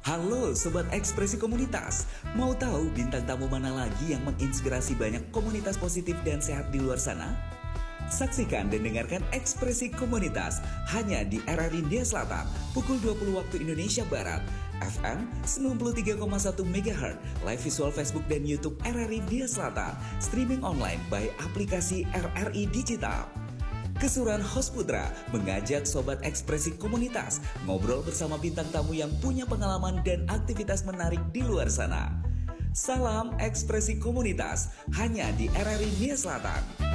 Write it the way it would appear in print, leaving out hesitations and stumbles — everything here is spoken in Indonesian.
Halo Sobat Ekspresi Komunitas, mau tahu bintang tamu mana lagi yang menginspirasi banyak komunitas positif dan sehat di luar sana? Saksikan dan dengarkan Ekspresi Komunitas hanya di RRI India Selatan pukul 20 waktu Indonesia Barat, FM 93,1 MHz, live visual Facebook dan YouTube RRI India Selatan, streaming online by aplikasi RRI Digital. Keseruan host Putra mengajak Sobat Ekspresi Komunitas ngobrol bersama bintang tamu yang punya pengalaman dan aktivitas menarik di luar sana. Salam Ekspresi Komunitas hanya di RRI India Selatan.